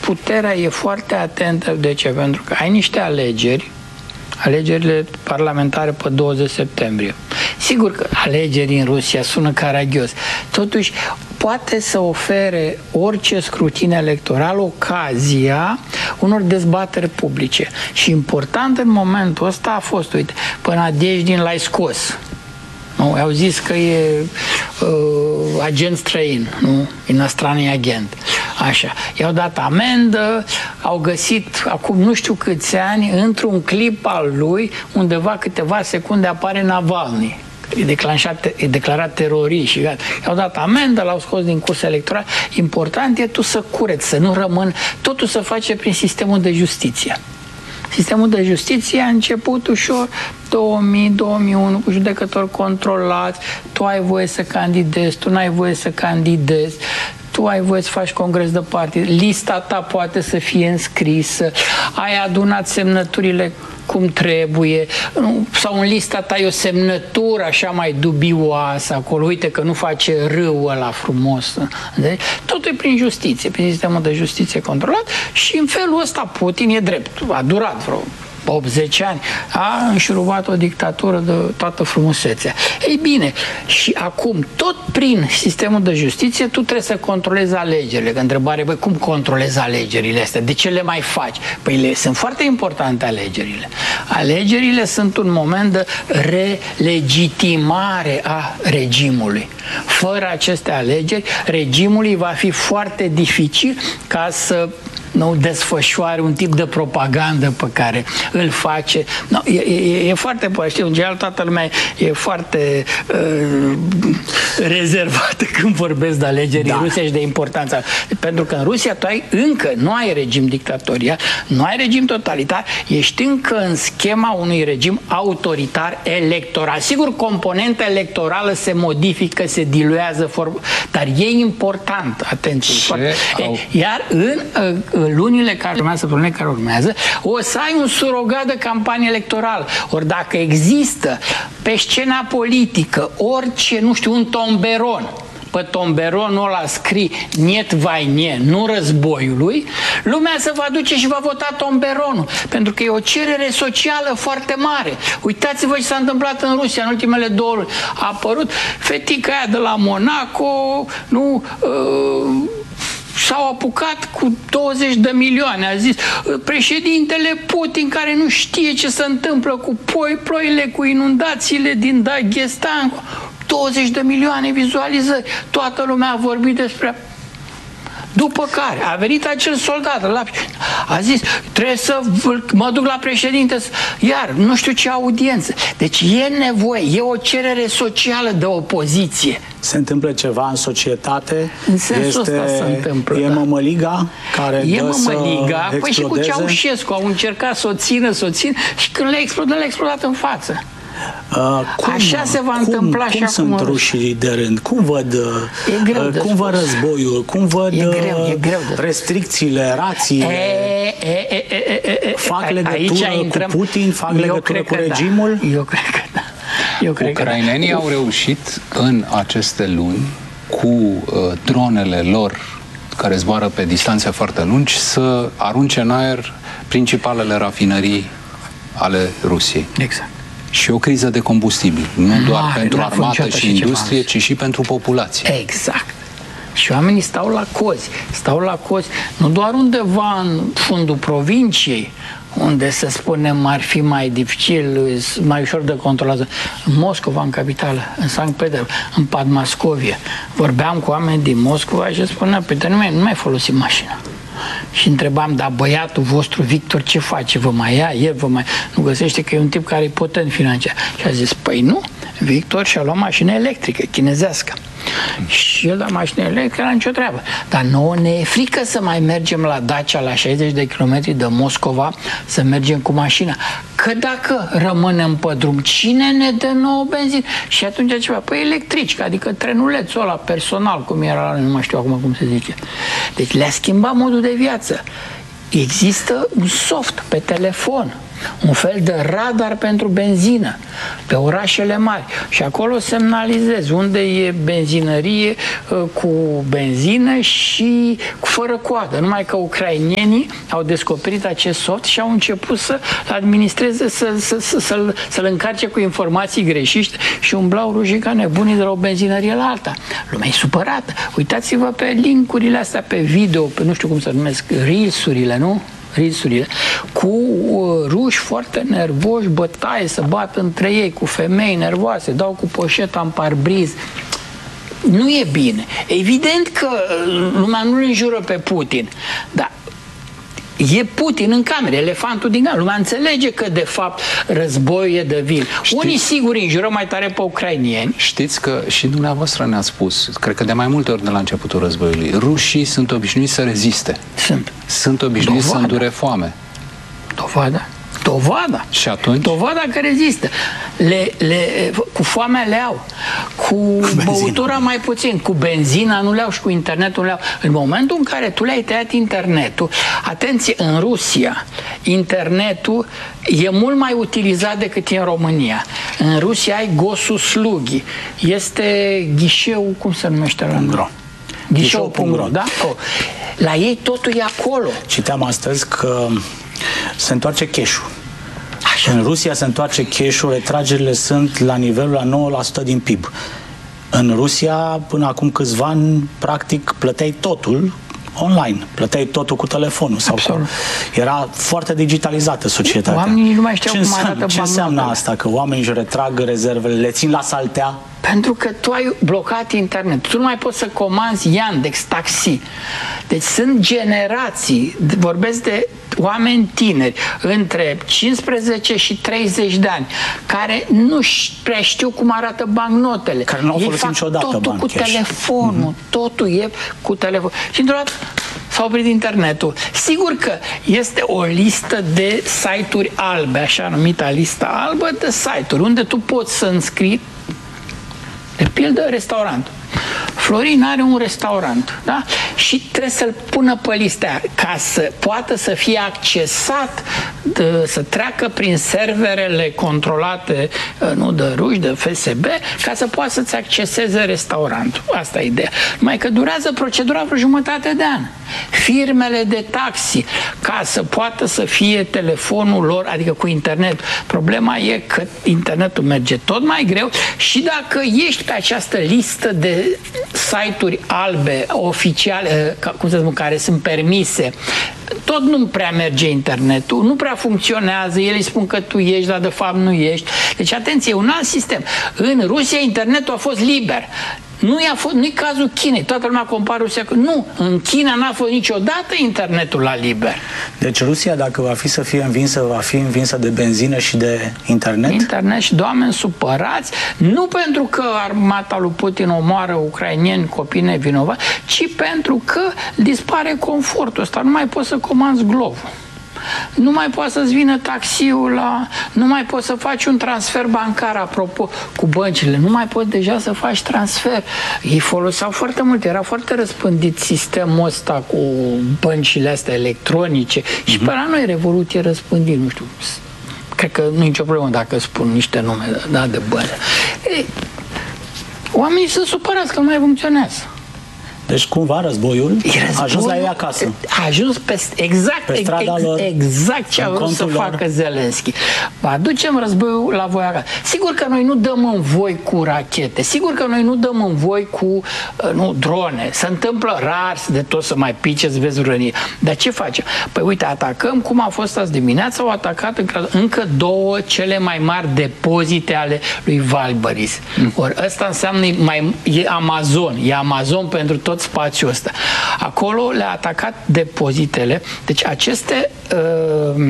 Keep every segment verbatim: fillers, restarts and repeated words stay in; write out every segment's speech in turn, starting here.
puterea e foarte atentă. De ce? Pentru că ai niște alegeri, alegerile parlamentare pe douăzeci septembrie. Sigur că alegerii în Rusia sună caragios. Totuși, poate să ofere orice scrutin electoral ocazia unor dezbateri publice. Și important în momentul ăsta a fost, uite, pe Nadejdin l-ai scos. Nu? Au zis că e uh, agent străin, nu? Inostranii agent. Așa. I-au dat amendă, au găsit acum nu știu câți ani, într-un clip al lui, undeva câteva secunde apare Navalny. E, declanșat, e declarat terorist și gata. I-au dat amendă, l-au scos din cursa electorală. Important e tu să cureți, să nu rămân, totul să face prin sistemul de justiție. Sistemul de justiție a început ușor două mii două mii unu cu judecători controlați, tu ai voie să candidezi, tu n-ai voie să candidezi, tu ai voie să faci congres de partid, lista ta poate să fie înscrisă, ai adunat semnăturile cum trebuie, sau în lista ta e o semnătură așa mai dubioasă acolo, uite că nu face râul ăla frumos. Deci, totul e prin justiție, prin sistemul de justiție controlat și în felul ăsta Putin e drept, a durat vreo optzeci ani, a înșurubat o dictatură de toată frumusețea. Ei bine, și acum, tot prin sistemul de justiție, tu trebuie să controlezi alegerile. Că întrebare, băi, cum controlezi alegerile astea? De ce le mai faci? Păi le, sunt foarte importante alegerile. Alegerile sunt un moment de relegitimare a regimului. Fără aceste alegeri, regimului va fi foarte dificil ca să nu desfășoare un tip de propagandă pe care îl face. No, e, e, e foarte, știu, în general toată lumea e foarte uh, rezervată când vorbesc de alegeri da. în Rusia și de importanța. Pentru că în Rusia tu ai, încă nu ai regim dictatorial, nu ai regim totalitar, ești încă în schema unui regim autoritar electoral. Sigur, componenta electorală se modifică, se diluează, dar e important, atenție. Au... Iar în uh, lunile care urmează, lunile care urmează, o să ai un surogat de campanie electorală. Ori dacă există pe scena politică orice, nu știu, un tomberon, pe tomberonul ăla scrie niet vai nie, nu războiului, lumea se va duce și va vota tomberonul, pentru că e o cerere socială foarte mare. Uitați-vă ce s-a întâmplat în Rusia în ultimele două luni. A apărut fetica aia de la Monaco, nu... Uh, s-au apucat cu douăzeci de milioane. A zis președintele Putin, care nu știe ce se întâmplă cu ploile, cu inundațiile din Dagestan. douăzeci de milioane vizualizări. Toată lumea a vorbit despre... După care a venit acel soldat, la, a zis, trebuie să mă duc la președinte, iar nu știu ce audiență. Deci e nevoie, e o cerere socială de opoziție. Se întâmplă ceva în societate? În sensul este, ăsta se întâmplă, E da. mămăliga care E dă mămăliga, să păi și cu explodeze? Ceaușescu au încercat să o țină, să o țină și când le-a explodat, le-a explodat în față. Uh, cum, Așa se va cum, întâmpla cum și acum. sunt rușii de rând? Cum văd, e greu uh, cum văd războiul? Cum văd e greu, e greu restricțiile, rațiile? E, e, e, e, e, e, fac legătură intrăm, cu Putin? Fac legătură cu regimul? Da. Eu cred că da. Eu cred Ucrainenii că da. au reușit în aceste luni cu uh, dronele lor care zboară pe distanțe foarte lungi să arunce în aer principalele rafinării ale Rusiei. Exact. Și o criză de combustibil, nu doar Mare, pentru armată și industrie, ceva. ci și pentru populație. Exact. Și oamenii stau la cozi, stau la cozi, nu doar undeva în fundul provinciei, unde, să spunem, ar fi mai dificil, mai ușor de controlat. În Moscova, în capitală, în Sankt Petersburg, în Padmascovie. Vorbeam cu oameni din Moscova și spunea, pe nu mai, nu mai folosim mașina. Și întrebam, dar băiatul vostru, Victor, ce face? Vă mai ia? El vă mai... Nu găsește că e un tip care e potent financiar. Și a zis, păi nu, Victor și-a luat mașină electrică, chinezească. Și el la mașină electrică era nicio treabă. Dar nouă ne e frică să mai mergem la Dacia, la șaizeci de kilometri de Moscova, să mergem cu mașina. Că dacă rămânem pe drum, cine ne dă nouă benzină? Și atunci ceva, păi electrici, adică trenulețul ăla personal, cum era, nu mai știu acum cum se zice. Deci le-a schimbat modul de viață. Există un soft pe telefon un fel de radar pentru benzină pe orașele mari și acolo semnalizezi unde e benzinărie cu benzină și fără coadă. Numai că ucrainienii au descoperit acest soft și au început să administreze, să, să, să, să-l, să-l încarce cu informații greșite și umblau rușii ca nebunii de la o benzinărie la alta. Lumea e supărată. Uitați-vă pe linkurile astea pe video, pe nu știu cum să numesc, reels-urile, nu? Reels-urile, cu uh, ruși foarte nervoși, bătaie, să bat între ei, cu femei nervoase, dau cu poșeta în parbriz. Nu e bine. Evident că lumea nu-l înjură pe Putin, dar e Putin în cameră, elefantul din cameră. Lumea înțelege că, de fapt, războiul e de vin. Știți, unii sigur înjură mai tare pe ucrainieni. Știți că și dumneavoastră ne-ați spus, cred că de mai multe ori de la începutul războiului, rușii sunt obișnuiți să reziste. Sunt. Sunt obișnuiți Dovada. să îndure foame. Dovada. Dovada. Și atunci? Dovada că rezistă. Le, le, cu foamea le au. Cu, cu băutura mai puțin. Cu benzina nu le au și cu internetul nu le au. În momentul în care tu le-ai tăiat internetul, atenție, în Rusia, internetul e mult mai utilizat decât e în România. În Rusia ai Gosuslugi. Este ghișeu, cum se numește la Pungro. Ghișeu punct ro, da? La ei totul e acolo. Citeam astăzi că se întoarce cash-ul. În Rusia se întoarce cash-ul, retragerile sunt la nivelul la nouă la sută din P I B. În Rusia, până acum câțiva ani, practic, plăteai totul online, plăteai totul cu telefonul. Sau cu... Era foarte digitalizată societatea. Oamenii nu mai știau ce cum înseamnă, arată ce înseamnă asta? Că oamenii își retrag rezervele, le țin la saltea? Pentru că tu ai blocat internet. Tu nu mai poți să comanzi Yandex, taxi. Deci sunt generații, vorbesc de oameni tineri, între cincisprezece și treizeci de ani, care nu prea știu cum arată bancnotele. Care nu au folosit niciodată totul bani cu cash. telefonul. Mm-hmm. Totul e cu telefon. Și într-o dată s-a oprit internetul. Sigur că este o listă de site-uri albe, așa numita lista albă de site-uri, unde tu poți să înscrii, de pildă, restaurant. Florin are un restaurant, da? Și trebuie să-l pună pe listea ca să poată să fie accesat, de, să treacă prin serverele controlate, nu de ruși, de F S B, ca să poată să-ți acceseze restaurantul. Asta e ideea. Numai că durează procedura vreo jumătate de an. Firmele de taxi, ca să poată să fie telefonul lor, adică cu internet. Problema e că internetul merge tot mai greu și dacă ești pe această listă de site-uri albe, oficiale, cum să spun, care sunt permise, tot nu prea merge internetul, nu prea funcționează, ei spun că tu ești, dar de fapt nu ești. Deci, atenție, e un alt sistem. În Rusia internetul a fost liber. Nu i-a fost, nu-i cazul Chinei. Toată lumea compară Rusia cu... Nu, în China n-a fost niciodată internetul la liber. Deci Rusia, dacă va fi să fie învinsă, va fi învinsă de benzină și de internet? Internet și de oameni supărați, nu pentru că armata lui Putin omoară ucrainieni, copii nevinovați, ci pentru că dispare confortul ăsta. Nu mai poți să comanzi Globul. Nu mai poți să-ți vină taxiul la... Nu mai poți să faci un transfer bancar, apropo, cu băncile. Nu mai poți deja să faci transfer. Ei foloseau foarte mult. Era foarte răspândit sistemul ăsta cu băncile astea electronice. Mm-hmm. Și pe la noi Revoluție răspândit, nu știu. Cred că nu e nicio problemă dacă spun niște nume, da, de bănci. Ei, oamenii sunt supărați că nu mai funcționează. Deci cumva războiul a ajuns la ei acasă. A ajuns pe, exact, pe strada ex, lor, exact ce a vrut să lor. facă Zelenski. Aducem războiul la voi acasă. Sigur că noi nu dăm în voi cu rachete, sigur că noi nu dăm în voi cu nu, drone. Se întâmplă rar de tot să mai pice, să vezi rănie. Dar ce facem? Păi uite, atacăm, cum a fost azi dimineața, au atacat încă două cele mai mari depozite ale lui Valbăris. Mm. Ori ăsta înseamnă mai, e Amazon, e Amazon pentru tot spațiul ăsta. Acolo le-a atacat depozitele. Deci aceste uh,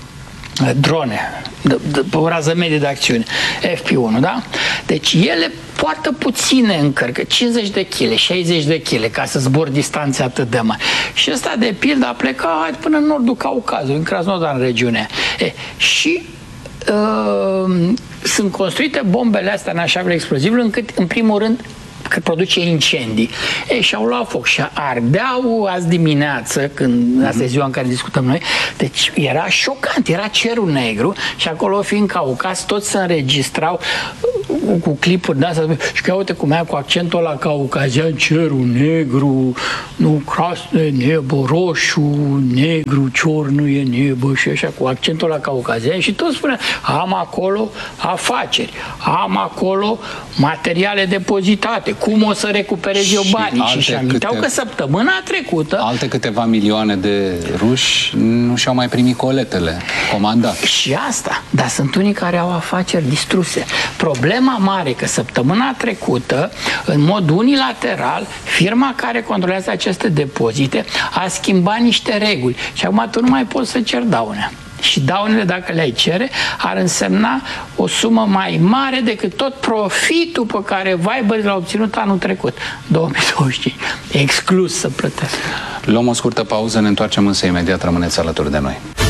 drone de, de, de o rază medie de acțiune, F P unu, da? Deci ele poartă puține încărcă, cincizeci de kilograme, șaizeci de kilograme, ca să zbor distanțe atât de mari. Și ăsta, de pildă, a plecat până în nordul Caucazului, în Krasnodar, în regiunea. E, și uh, sunt construite bombele astea în așa fel explozibil, încât, în primul rând, că produce incendii. Ei, și-au luat foc și ardeau azi dimineață, când asta e ziua în care discutăm noi, deci era șocant, era cerul negru și acolo fiind Caucaz, toți se înregistrau cu clipuri de astea și că uite cum e cu accentul ăla caucazian, cerul negru, nu, crasne, nebă, roșu, negru, ciornu e nebă și așa, cu accentul ăla caucazian și toți spunea, am acolo afaceri, am acolo materiale depozitate, cum o să recuperez eu banii și și aminteau câte... că săptămâna trecută alte câteva milioane de ruși nu și-au mai primit coletele comandate. Și asta, dar sunt unii care au afaceri distruse. Problema mare că săptămâna trecută, în mod unilateral, firma care controlează aceste depozite a schimbat niște reguli și acum tu nu mai poți să ceri daune. Și daunele, dacă le-ai cere, ar însemna o sumă mai mare decât tot profitul pe care Viber l-a obținut anul trecut, două mii douăzeci și cinci. Exclus să plătească. Luăm o scurtă pauză, ne întoarcem însă imediat, rămâneți alături de noi.